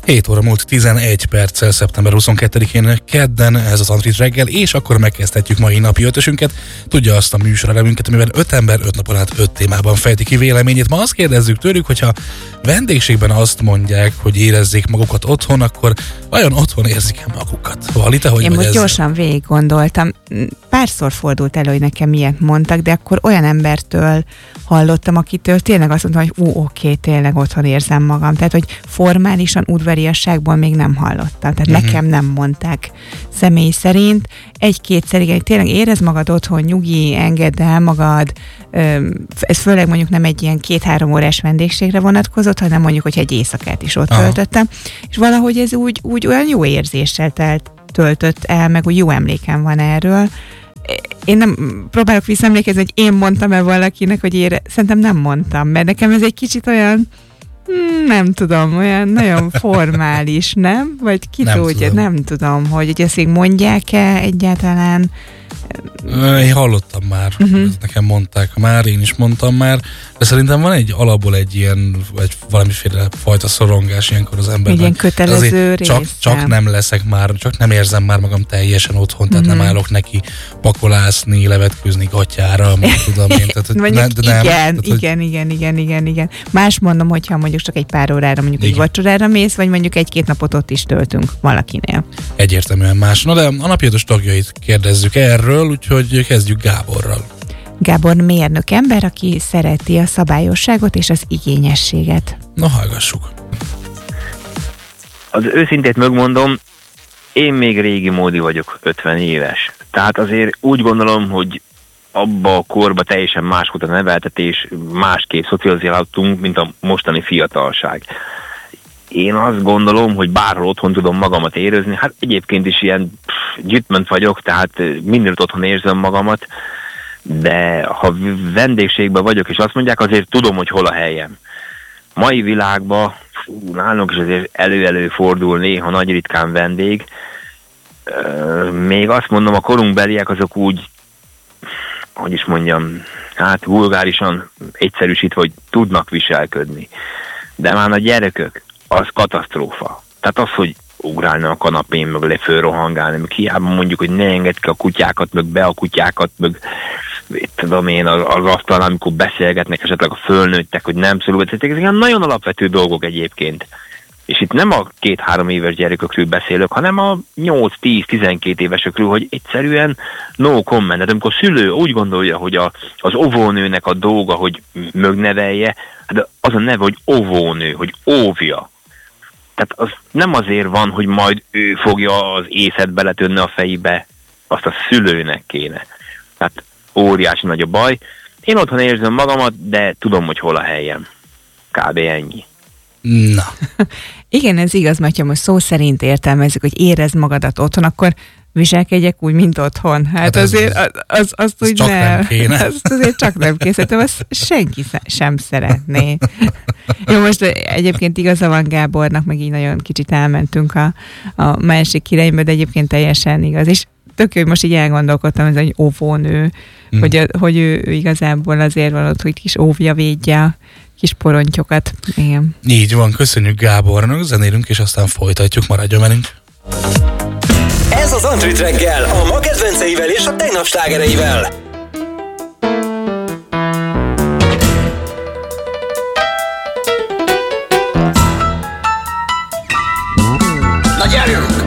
7 óra múlt 11 perccel, szeptember 22-én kedden ez az Antrit reggel, és akkor megkezdhetjük mai napi ötösünket. Tudja azt a műsorelemünket, amiben 5 ember 5 napon át 5 témában fejti ki véleményét. Ma azt kérdezzük tőlük, hogyha vendégségben azt mondják, hogy érezzék magukat otthon, akkor vajon otthon érzik-e magukat? Vali, te hogy én vagy most ezzel? Gyorsan végig gondoltam. Párszor fordult elő, hogy nekem ilyet mondtak, de akkor olyan embertől hallottam, akitől tényleg azt mondtam, hogy oké, tényleg otthon érzem magam. Tehát, hogy formálisan udvariasságból még nem hallottam. Tehát nekem nem mondták személy szerint. Egy-kétszer, igen, tényleg érezd magad otthon, nyugi, engedd el magad. Ez főleg mondjuk nem egy ilyen 2-3 órás vendégségre vonatkozott, hanem mondjuk, hogy egy éjszakát is ott töltöttem. És valahogy ez úgy olyan jó érzéssel töltött el, meg úgy jó emlékem van erről. Én nem próbálok visszaemlékezni, hogy én mondtam-e valakinek, hogy szerintem nem mondtam, mert nekem ez egy kicsit olyan, nem tudom, olyan nagyon formális, nem? Vagy ki tudja, nem tudom, hogy ezt még mondják-e egyáltalán. Én hallottam már, nekem mondták már, én is mondtam már, de szerintem van alapból egy ilyen, vagy valamiféle fajta szorongás ilyenkor az emberben. Egy ilyen kötelező rész. Csak nem leszek már, csak nem érzem már magam teljesen otthon, tehát nem állok neki pakolászni, levetkőzni gatyára, mit tudom én. Igen. Más mondom, hogyha mondjuk csak egy pár órára, mondjuk egy vacsorára mész, vagy mondjuk 1-2 napot ott is töltünk valakinél. Egyértelműen más. Na de a napjötös tagjait kérdezzük erről, úgyhogy kezdjük Gáborral. Gábor mérnök ember, aki szereti a szabályosságot és az igényességet. Na, hallgassuk. Az őszintét megmondom, én még régi módi vagyok, 50 éves. Tehát azért úgy gondolom, hogy abba a korba teljesen más volt a neveltetés, másképp szocializálódtunk, mint a mostani fiatalság. Én azt gondolom, hogy bárhol otthon tudom magamat érezni, hát egyébként is ilyen gyütment vagyok, tehát mindenütt otthon érzem magamat, de ha vendégségben vagyok, és azt mondják, azért tudom, hogy hol a helyem. Mai világban nálunk is azért elő-elő fordul néha nagy ritkán vendég. Még azt mondom, a korunkbeliek azok úgy, hogy is mondjam, hát vulgárisan egyszerűsítve, hogy tudnak viselködni. De már a gyerekök, az katasztrófa. Tehát az, hogy ugrálni a kanapén, meg lefölrohangálni, meg hiába mondjuk, hogy ne engedd ki a kutyákat, meg be a kutyákat, meg tudom én, az asztalán, amikor beszélgetnek esetleg a fölnőttek, hogy nem szólunk. Ezek ilyen nagyon alapvető dolgok egyébként. És itt nem a 2-3 éves gyerekekről beszélök, hanem a 8-10-12 évesekről, hogy egyszerűen no comment. Hát amikor szülő úgy gondolja, hogy az óvónőnek a dolga, hogy megnevelje, de az a neve, hogy óvónő, hogy óvja. Tehát az nem azért van, hogy majd ő fogja az észet beletönni a fejébe, azt a szülőnek kéne. Tehát óriási nagy a baj. Én otthon érzem magamat, de tudom, hogy hol a helyem. Kb. Ennyi. Na. Igen, ez igaz, Matya, most szó szerint értelmezzük, hogy érezd magadat otthon, akkor viselkedjek úgy, mint otthon. Hát azért azt úgy nem kéne. Azt azért csak nem készítem, azt senki sem szeretné. Jó, most egyébként igaza van Gábornak, meg így nagyon kicsit elmentünk a másik irányba, de egyébként teljesen igaz. És tök jó, hogy most így elgondolkodtam, ez egy óvónő, hogy ő igazából azért van ott, hogy kis óvja, védje a kis porontyokat. Igen. Így van, köszönjük Gábornak, zenélünk, és aztán folytatjuk, maradjon velünk. Ez az Antrit reggel, a ma kedvenceivel és a tegnap slágereivel. Na gyerünk!